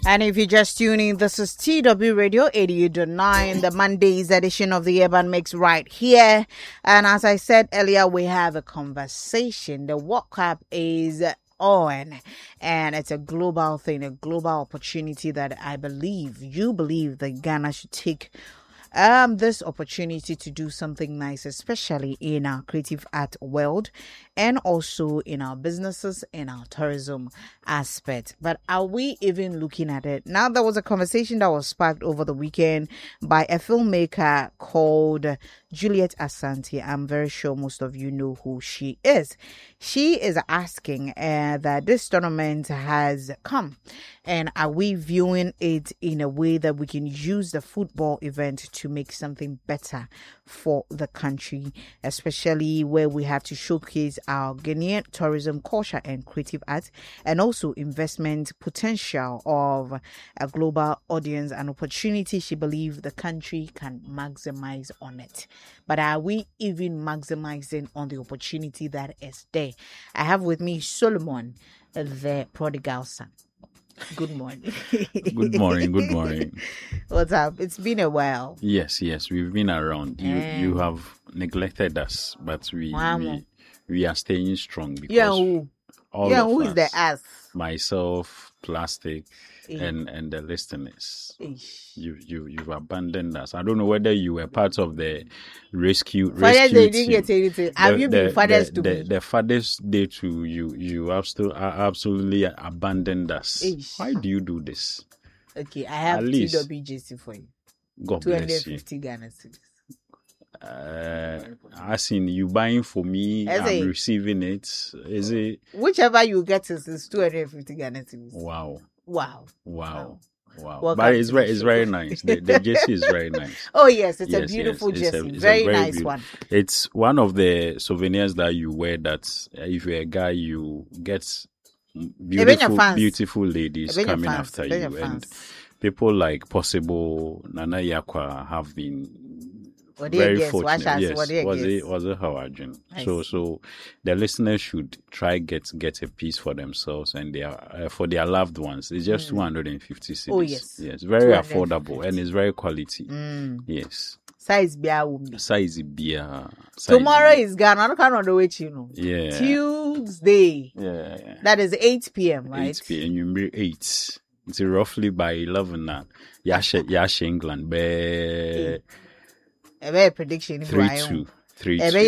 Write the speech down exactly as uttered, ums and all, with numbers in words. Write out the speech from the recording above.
And if you're just tuning, this is T W Radio eighty-eight point nine, the Monday's edition of the Urban Mix right here. And as I said earlier, we have a conversation. The World Cup is on, and it's a global thing, a global opportunity that I believe, you believe that Ghana should take um this opportunity to do something nice, especially in our creative art world and also in our businesses and our tourism aspect. But are we even looking at it? Now, there was a conversation that was sparked over the weekend by a filmmaker called Juliet Asante. I'm very sure most of you know who she is. She is asking uh, that this tournament has come, and are we viewing it in a way that we can use the football event to make something better for the country, especially where we have to showcase our Ghanaian tourism culture and creative arts, and also investment potential of a global audience and opportunity she believes the country can maximize on it. But are we even maximizing on the opportunity that is there? I have with me Solomon, the prodigal son. Good morning. Good morning. Good morning. What's up? It's been a while. Yes, yes, we've been around. You Mm. you have neglected us, but we Wow. we, we are staying strong because Yeah, who? all Yeah, of who us, is the us? myself, Plastic, Eh. and and the listeners, Ish. you you you've abandoned us. I don't know whether you were part of the rescue Fathers rescue Day team. didn't get anything. Have The- you been the- fathers the, to the, me? the Father's Day to you, you have still uh, absolutely abandoned us. Ish. Why do you do this? Okay, I have At T least- W J C for you. God bless you. two hundred fifty Ghana cedis. Uh, as in you buying for me, As I'm a- receiving it. Is it? Whichever you get is, is two hundred fifty Ghana cedis. Wow, Wow. wow, wow. Welcome But it's to very, the it's show. very nice. The, the J C is very nice. Oh, yes, it's a Yes, beautiful yes, it's a- jersey. it's a Very, very nice beautiful- one. It's one of the souvenirs that you wear that uh, if you're a guy, you get beautiful, fans. beautiful ladies Ebenya coming fans, after Ebenya you, and fans. people like Possible, Nana Yakwa have been What do you very guess? Watch fortunate. us. Yes, What do you was guess? it was it Howardin? I So see. so the listeners should try get get a piece for themselves and their uh, for their loved ones. It's just two hundred and fifty cedis. Oh, yes. yes, very two hundred fifty. affordable and it's very quality. Mm. Yes, Size Bia Wumbi. size beer. Tomorrow is Ghana. I don't know the way you know. yeah Tuesday. yeah That is eight p.m., right? eight p.m. You mean eight. It's roughly by eleven now. Yash Yash England. Be A very prediction. three two three Ebe two.